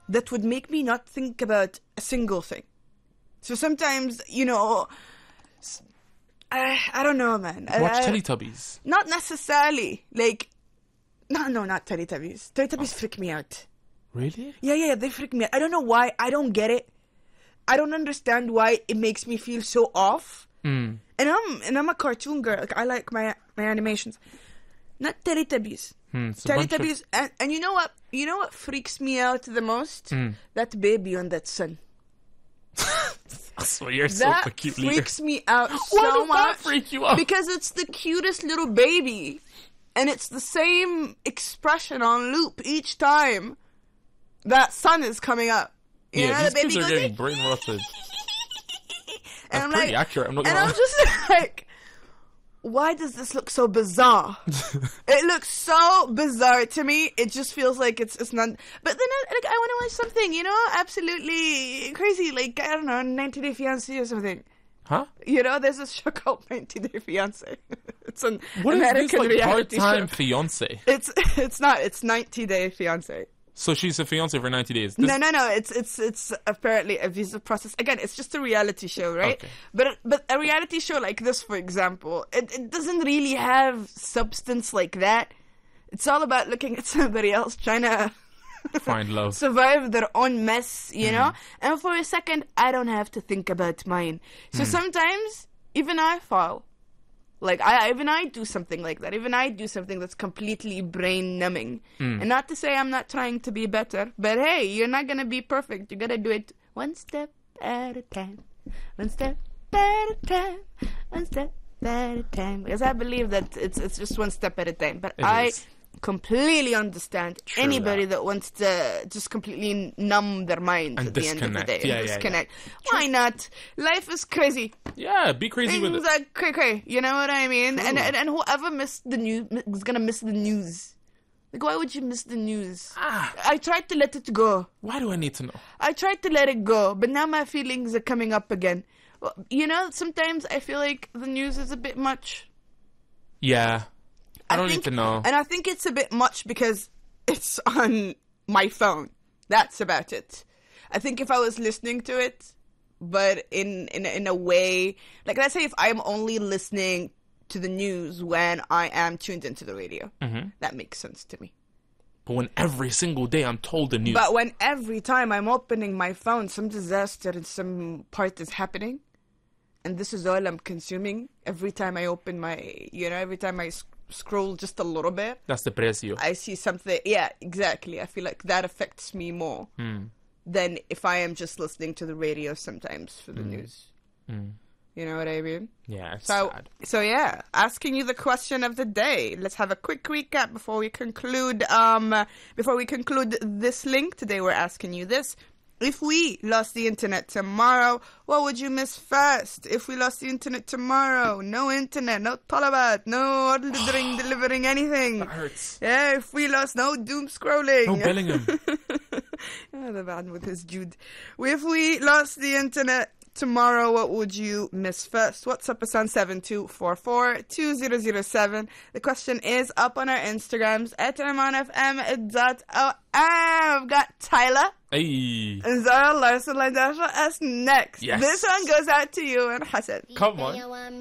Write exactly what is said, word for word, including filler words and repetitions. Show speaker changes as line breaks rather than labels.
that would make me not think about a single thing. So sometimes, you know, I, I don't know, man.
Watch
I,
Teletubbies.
Not necessarily. Like, no, no, not Teletubbies. Teletubbies oh. freak me out.
Really?
Yeah, yeah, they freak me out. I don't know why. I don't get it. I don't understand why it makes me feel so off.
Mm.
And I'm and I'm a cartoon girl. Like I like my my animations. Not Teletubbies.
Hmm,
Teletubbies, of... and, and you know what? You know what freaks me out the most?
Mm.
That baby on that sun.
So you're
that
so cute.
freaks me out
Why
so
does
much.
That freak you out?
Because it's the cutest little baby, and it's the same expression on loop each time that sun is coming up. You
yeah,
know,
these
the baby
kids are
goes
getting
like,
brain rotted.
and
That's
I'm
pretty
like,
accurate. I'm not
and
gonna
I'm just like, why does this look so bizarre? It looks so bizarre to me. It just feels like it's it's not. But then I, like I want to watch something, you know, absolutely crazy, like I don't know, ninety Day Fiancé or something.
Huh?
You know, there's a show called ninety Day Fiancé. It's an
what
American
is this, like,
reality
part-time
show.
fiance?
It's it's not. It's ninety Day Fiancé.
So she's a fiance for ninety days. This...
No, no, no. It's it's it's apparently a visa process. Again, it's just a reality show, right?
Okay.
But but a reality show like this, for example, it, it doesn't really have substance like that. It's all about looking at somebody else trying to
find love,
survive their own mess, you
mm.
know. And for a second, I don't have to think about mine. So
mm.
sometimes even I fall. Like, I even I do something like that. Even I do something that's completely brain-numbing.
Mm.
And not to say I'm not trying to be better, but hey, you're not going to be perfect. You got to do it one step at a time. One step at a time. One step at a time. Because I believe that it's it's just one step at a time. But
it
I
is.
completely understand
True
anybody
that.
that wants to just completely numb their mind
And
at the end of the
disconnect.
day.
Yeah,
and
yeah,
disconnect.
yeah.
Why not? Life is crazy.
Yeah, be crazy
Things
with it.
are cray cray, you know what I mean? And,
True.
and and whoever missed the news is gonna miss the news. Like, why would you miss the news?
Ah.
I tried to let it go.
Why do I need to know?
I tried to let it go, but now my feelings are coming up again. Well, you know, sometimes I feel like the news is a bit much.
Yeah. I don't
think,
need to know.
And I think it's a bit much because it's on my phone. That's about it. I think if I was listening to it, but in, in, in a way, like let's say if I'm only listening to the news when I am tuned into the radio,
mm-hmm.
that makes sense to me.
But when every single day I'm told the news.
But when every time I'm opening my phone, some disaster in some part is happening, and this is all I'm consuming every time I open my, you know, every time I sc- scroll just a little bit.
That's the precio.
I see something. Yeah, exactly. I feel like that affects me more
Mm.
than if I am just listening to the radio sometimes for the
Mm.
news.
Mm.
You know what I mean?
Yeah, it's
So,
sad.
so yeah, asking you the question of the day. Let's have a quick recap before we conclude. Um, before we conclude this link today, we're asking you this: if we lost the internet tomorrow, what would you miss first? If we lost the internet tomorrow, no internet, no talabat, no ordering, delivering anything.
That hurts.
Yeah, if we lost no doom scrolling.
No Bellingham.
Yeah, the man with his Jude. If we lost the internet tomorrow, what would you miss first? WhatsApp us on seven two four four two zero zero seven. The question is up on our Instagrams at Oman F M dot O M. I've got Tyler
Hey.
and Zara Larson lined up for us next.
Yes.
This one goes out to you and Hassan.
Come on.